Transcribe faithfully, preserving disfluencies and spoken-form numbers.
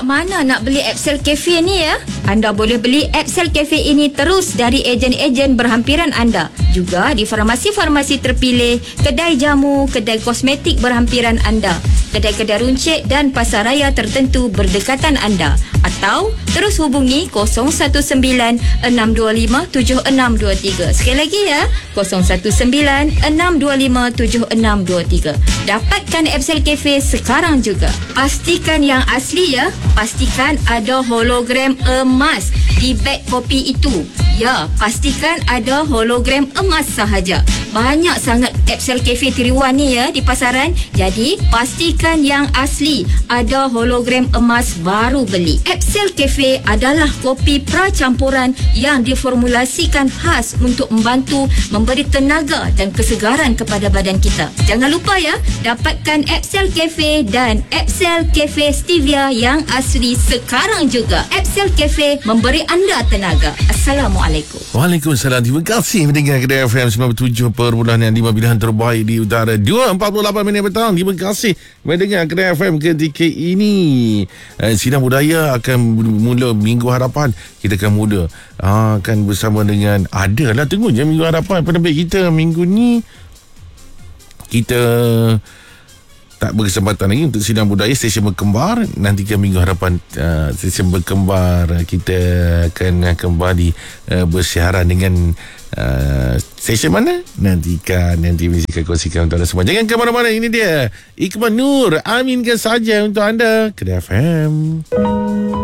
kat mana nak beli Epsel Cafe ni ya? Anda boleh beli Epsel Cafe ini terus dari ejen-ejen berhampiran anda. Juga di farmasi-farmasi terpilih, kedai jamu, kedai kosmetik berhampiran anda, kedai-kedai runcit dan pasaraya tertentu berdekatan anda. Atau terus hubungi kosong satu sembilan enam dua lima tujuh enam dua tiga. Sekali lagi ya, kosong satu sembilan enam dua lima tujuh enam dua tiga. Dapatkan Epsel Cafe sekarang juga. Pastikan yang asli ya. Pastikan ada hologram emas di beg kopi itu. Ya, pastikan ada hologram emas sahaja. Banyak sangat Epsel Cafe tiruan ni ya di pasaran. Jadi, pastikan yang asli. Ada hologram emas baru beli. Epsel Cafe adalah kopi pracampuran yang diformulasikan khas untuk membantu memberi tenaga dan kesegaran kepada badan kita. Jangan lupa ya, dapatkan Epsel Cafe dan Epsel Cafe Stevia yang asli sekarang juga. Epsel Cafe memberi anda tenaga. Assalamualaikum. Waalaikumsalam. Terima kasih mendengar Kedai F M sembilan puluh tujuh perbualan lima pilihan terbaik di utara. dua empat puluh lapan minit petang. Terima kasih mendengar Kedai F M ketika ini. Eh, Sidang Budaya akan mula Minggu Harapan. Kita akan mula ah, akan bersama dengan, adalah tunggu je Minggu Harapan. Penerbit kita minggu ni kita tak berkesempatan lagi untuk Sidang Budaya Stesen Berkembar. Nantikan Minggu Harapan uh, Stesen Berkembar, kita akan kembali uh, bersiaran dengan uh, stesen mana? Nantikan, nanti mesti akan kongsikan untuk anda semua. Jangan ke mana-mana, ini dia Ikhwan Nur, aminkan saja untuk anda Kedai F M.